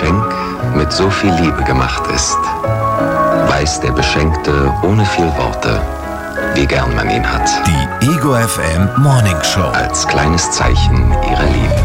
Geschenk mit so viel Liebe gemacht ist, weiß der Beschenkte ohne viel Worte, wie gern man ihn hat. Die Ego FM Morning Show. Als kleines Zeichen ihrer Liebe.